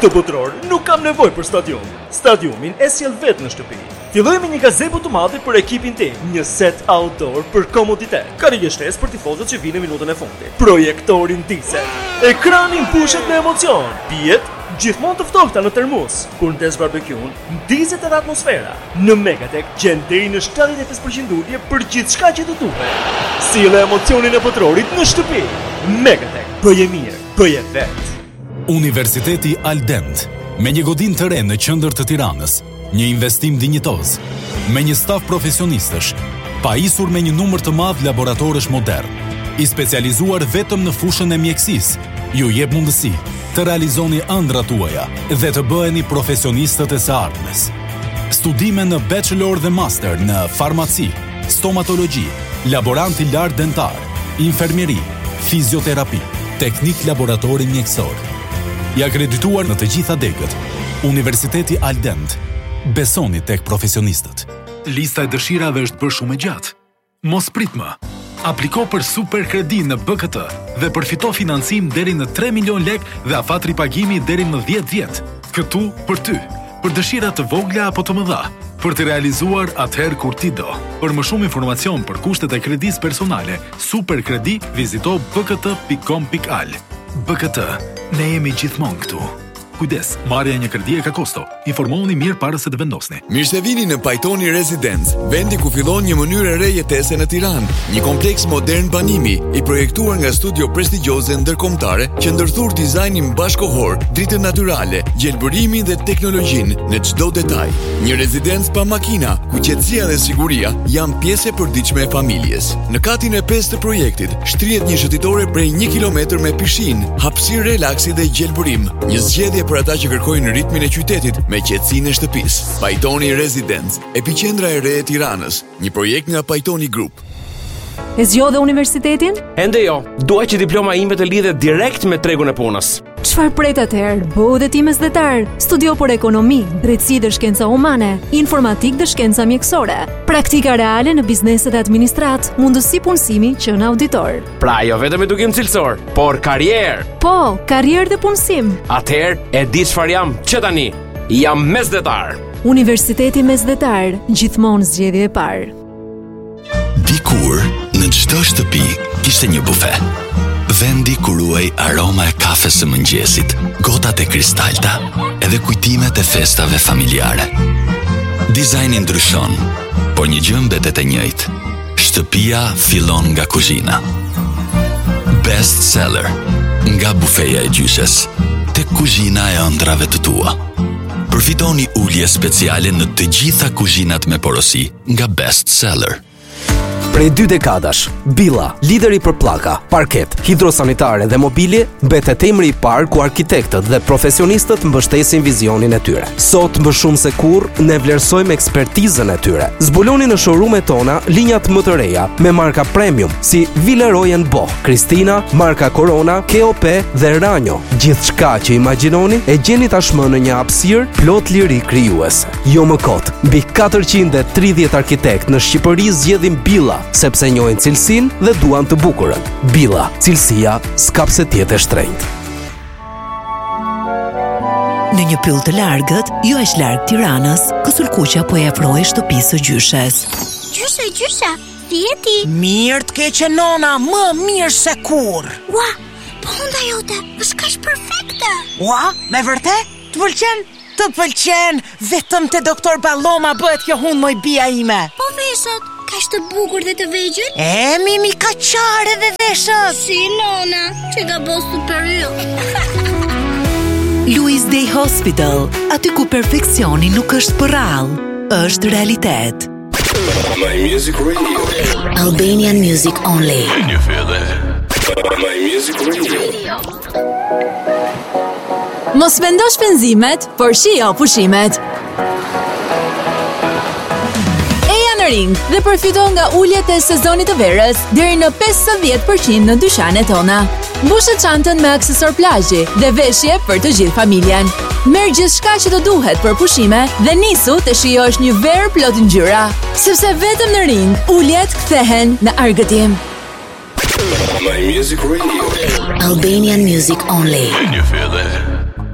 Këtë botror nuk kam nevojë për stadium. Stadiumin e sjell vetë në shtëpi. Filloj me një gazebo të madhe për ekipin tim, një set outdoor për komoditet. Karrige shtesë për tifozët që vinë në minutën e fundit. Projektorin diesel. Ekranin pushet me emocion. Pijet gjithmonë të ftohta në termos. Kur ndes barbekun, ndizet edhe atmosfera. Në Megatech gjen deri në 75% ulje për gjithçka që të duhet. Sille emocionin e botrorit në shtëpi. Megatech, bëje mirë, bëje vet. Universiteti Aldent, me një godinë të re në qendër të Tiranës, një investim dinjitoz, me një staf profesionistësh, pajisur me një numër të madh laboratorësh modern, i specializuar vetëm në fushën e mjekësisë, ju jep mundësi të realizoni ëndrat tuaja dhe të bëheni profesionistët e së ardhmes. Studime në bachelor dhe master në farmaci, stomatologji, laborant i lartë dentar, infermieri, fizioterapi, teknik laboratori mjekësor. I akredituar në të gjitha degët. Universiteti Aldent. Besoni tek profesionistët. Lista e dëshirave është bërë shumë e gjatë. Mos prit më. Apliko për super kredi në BKT dhe përfito financim deri në 3 milion lek dhe afat ripagimi deri në 10 vjet. Këtu për ty, për dëshira të vogla apo të mëdha, për të realizuar atëherë kur ti do. Për më shumë informacion për kushtet e kredis personale, super kredi, vizito bkt.com.al. BKT, ne jemi gjithmonë këtu. Kujdes, marrja e një kredie ka kosto. Informohuni mirë para se të vendosni. Mirë se vini në Pajtoni Residence, vendi ku fillon një mënyrë e re jetese në Tiranë. Një kompleks modern banimi, i projektuar nga studio prestigjioze ndërkombëtare që ndërthur dizajnin bashkohor, dritën natyrale, gjelbërimin dhe teknologjinë në çdo detaj. Një rezidencë pa makina, ku qetësia dhe siguria janë pjesë e përditshme e familjes. Në katin e 5 të projektit, shtrihet një shëtitore prej 1 kilometër me pishinë, hapësirë relaksi dhe gjelbërim. Një zgjedhje për ata që kërkojnë ritmin e qytetit me qetësinë e shtëpisë. Pajtoni Residence, epiqendra e re e Tiranës, një projekt nga Pajtoni Group. E zgjodhe universitetin? Ende jo, dua që diploma ime të lidhet direkt me tregun e punës. Çfarë pret atëherë? Bëu dhe ti mesdhetar. Studio për ekonomi, drejtësi dhe shkenca humane, informatik dhe shkenca mjekësore, praktika reale në bizneset e administrat, mundësi punësimi që në auditor. Pra jo vetëm edukim cilësor, por karrierë. Po, karrierë dhe punësim. Atëherë e di çfarë jam që tani. Jam mesdhetar. Universiteti Mesdhetar, gjithmonë zgjedhje e parë. Dikur, në çdo shtëpi kishte një bufe. Vendi ku ruaj aroma e kafes së mëngjesit, gotat e kristalta, edhe kujtimet e festave familjare. Dizajni ndryshon, por një gjë mbetet e njëjtë. Shtëpia fillon nga kuzhina. Best seller, nga bufeja e gjyshes tek kuzhina e ëndrave të tua. Përfitoni ulje speciale në të gjitha kuzhinat me porosi nga Best Seller. Prej 2 dekadash, Billa, lideri për pllaka, parket, hidrosanitare dhe mobilje, mbetet emri i parë ku arkitektët dhe profesionistët mbështesin vizionin e tyre. Sot më shumë se kurrë, ne vlerësojmë ekspertizën e tyre. Zbuloni në showroom-et tona linjat më të reja me marka premium si Villeroy & Boch, Christina, marka Corona, KOP dhe Ranjo. Gjithçka që imagjinoni e gjeni tashmë në një hapësirë plot liri krijuese. Jo më kot, mbi 430 arkitekt në Shqipëri zgjedhin Billa, sepse njohin cilësinë dhe duan të bukurën. Billa, cilësia s'ka pse të jetë e shtrenjtë. Në një pyll të largët, jo aq larg Tiranës, Kësulkuqa po e afroi shtëpisë së gjyshes. Gjysha, si je ti? Mirë të keqe nona, më mirë se kur. Ua, po hunda jote, është kaq perfekte. Ua, me vërtet? Të pëlqen? Të pëlqen, vetëm te doktor Balloma bëhet kjo hund moj bia ime. Po veshët, kaq të bukur dhe të vegjël? Mimi ka qare dhe veshët. Si nona, që ka bo super yll. Louis Day Hospital, aty ku perfeksioni nuk është për rallë, është realitet. My Music Radio. Albanian Music Only. Can you feel that? My Music Radio. Mos vendosh penzimet, por shijo pushimet. Eja në Ring dhe përfito nga uljet e sezonit të verës deri në 50% në dyqanet tona. Mbushe çantën me aksesor plazhi dhe veshje për të gjithë familjen. Merr gjithçka që të duhet për pushime dhe nisu të shijosh një verë plot ngjyra, sepse vetëm në Ring uljet kthehen në argëtim. My Music Radio. Albanian Music Only. Can you feel that?